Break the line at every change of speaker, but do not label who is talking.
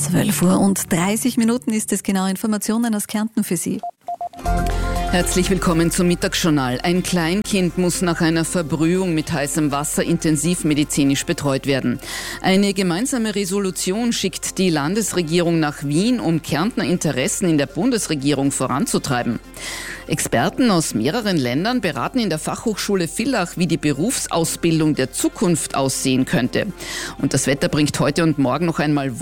12:30 ist es genau. Informationen aus Kärnten für Sie.
Herzlich willkommen zum Mittagsjournal. Ein Kleinkind muss nach einer Verbrühung mit heißem Wasser intensivmedizinisch betreut werden. Eine gemeinsame Resolution schickt die Landesregierung nach Wien, um Kärntner Interessen in der Bundesregierung voranzutreiben. Experten aus mehreren Ländern beraten in der Fachhochschule Villach, wie die Berufsausbildung der Zukunft aussehen könnte. Und das Wetter bringt heute und morgen noch einmal